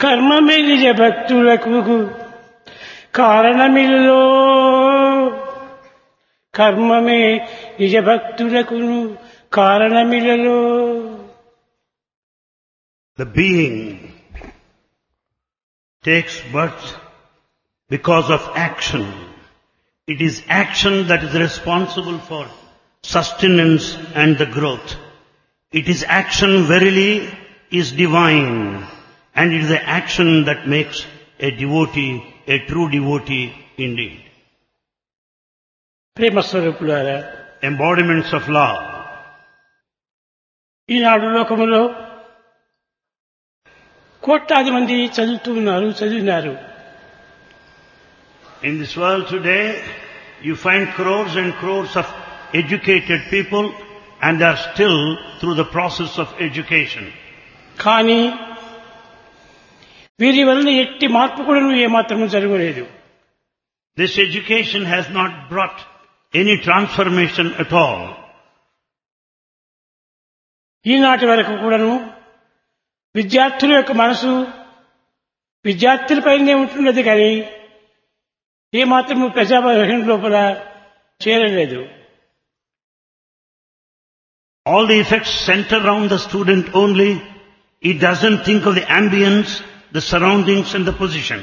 కర్మమే నిజ భక్తులకు కారణమిలో కర్మమే నిజ భక్తులకు కారణమిలలో. The being takes birth because of action. It is action that is responsible for sustenance and the growth. It is action verily is divine, and it is the action that makes a devotee a true devotee indeed. ప్రేమ స్వరూపులారా, Embodiments of love. ఈనాడు లోకములో కోట్లాది మంది చదివినారు. In this world today, you find crores and crores of educated people, and they are still through the process of education. కానీ వీరి వలన ఎట్టి మార్పు కూడా ఏమాత్రము జరగలేదు. This education has not brought any transformation at all. ఈనాటి వరకు కూడాను విద్యార్థుల యొక్క మనసు విద్యార్థులపైనే ఉంటున్నది కానీ ఏమాత్రము ప్రజాభవన లోపల చేరలేదు. All the effects center around the student only. It doesn't think of the ambience, the surroundings and the position.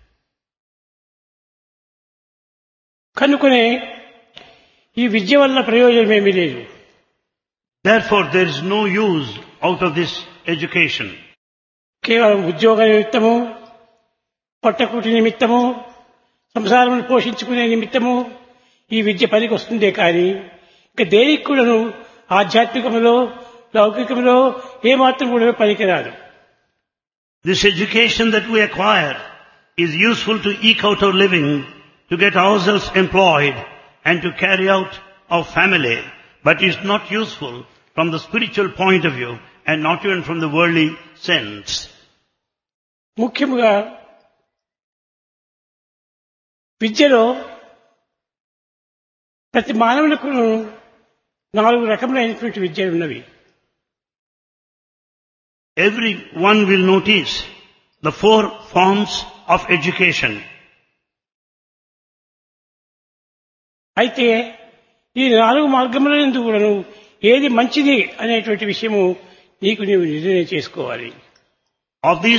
కనుకనే ఈ విద్య వల్ల ప్రయోజనం ఏమీ లేదు. Therefore, there is no use out of this education. కేవలం ఉద్యోగ నిమిత్తము, పట్టకుటి నిమిత్తము, సంసారం పోషించుకునే నిమిత్తము ఈ విద్య పనికి వస్తుందే కానీ ఇక దేనికి కూడాను ఆధ్యాత్మికములో లౌకికములో ఏమాత్రం కూడా పనికిరాదు. This education that we acquire is useful to eke out our living, to get ourselves employed and to carry out our family, but is not useful from the spiritual point of view and not even from the worldly sense. ముఖ్యముగా విద్యలో ప్రతి మానవులకు 4 రకములైనటువంటి విద్యలు ఉన్నవి. Everyone will notice the 4 forms of education. అయితే ఈ 4 మార్గములందు కూడాను ఏది మంచిది అనేటువంటి విషయము నీకు నీవు నిర్ణయం చేసుకోవాలి. Of these